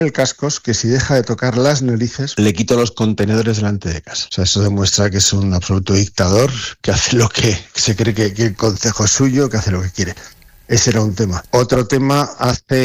el cascos que si deja de tocar las narices le quito los contenedores delante de casa. O sea, eso demuestra que es un absoluto dictador, que hace lo que se cree que el concejo es suyo, que hace lo que quiere. Ese era un tema. Otro tema, hace